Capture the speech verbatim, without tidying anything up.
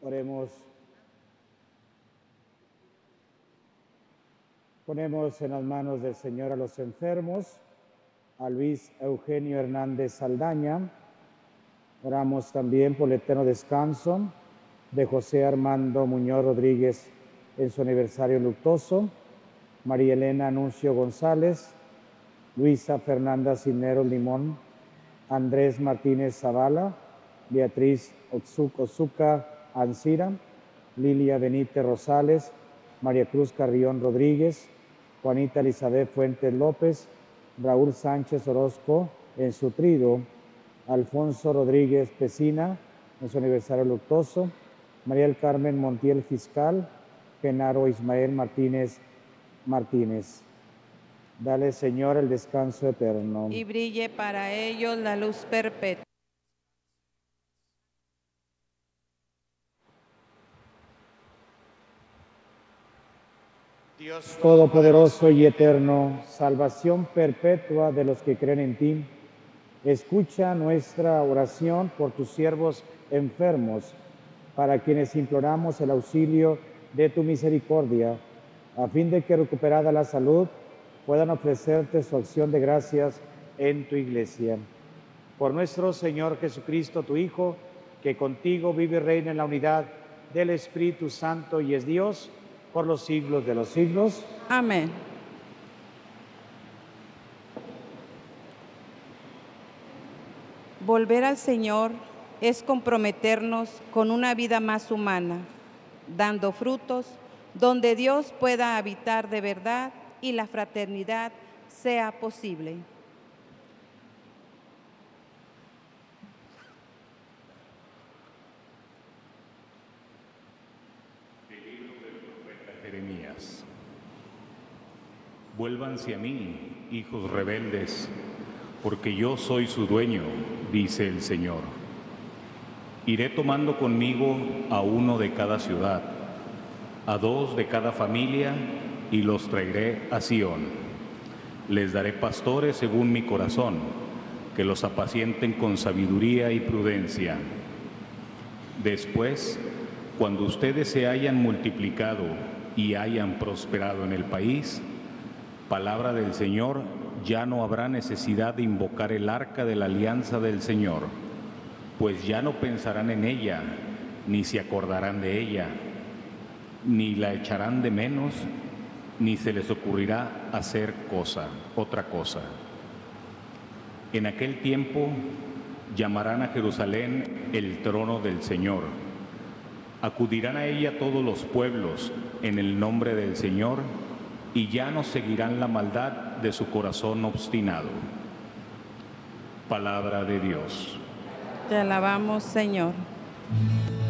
Oremos. Ponemos en las manos del Señor a los enfermos, a Luis Eugenio Hernández Saldaña. Oramos también por el eterno descanso de José Armando Muñoz Rodríguez en su aniversario luctuoso, María Elena Anuncio González, Luisa Fernanda Cisneros Limón, Andrés Martínez Zavala, Beatriz Ozuca Ancira, Lilia Benítez Rosales, María Cruz Carrión Rodríguez, Juanita Elizabeth Fuentes López, Raúl Sánchez Orozco en su trido, Alfonso Rodríguez Pesina en su aniversario luctuoso, María del Carmen Montiel Fiscal, Genaro Ismael Martínez Martínez. Dale, Señor, el descanso eterno. Y brille para ellos la luz perpetua. Dios Todopoderoso y eterno, salvación perpetua de los que creen en ti, escucha nuestra oración por tus siervos enfermos, para quienes imploramos el auxilio de tu misericordia, a fin de que, recuperada la salud, puedan ofrecerte su acción de gracias en tu iglesia. Por nuestro Señor Jesucristo, tu Hijo, que contigo vive y reina en la unidad del Espíritu Santo y es Dios, por los siglos de los siglos. Amén. Volver al Señor es comprometernos con una vida más humana, dando frutos donde Dios pueda habitar de verdad y la fraternidad sea posible. Jeremías. Vuélvanse a mí, hijos rebeldes, porque yo soy su dueño, dice el Señor. Iré tomando conmigo a uno de cada ciudad, a dos de cada familia, y los traeré a Sión. Les daré pastores según mi corazón, que los apacienten con sabiduría y prudencia. Después, cuando ustedes se hayan multiplicado y hayan prosperado en el país, palabra del Señor, ya no habrá necesidad de invocar el arca de la alianza del Señor, pues ya no pensarán en ella, ni se acordarán de ella, ni la echarán de menos, ni se les ocurrirá hacer cosa, otra cosa. En aquel tiempo llamarán a Jerusalén el trono del Señor. Acudirán a ella todos los pueblos en el nombre del Señor, y ya no seguirán la maldad de su corazón obstinado. Palabra de Dios. Te alabamos, Señor.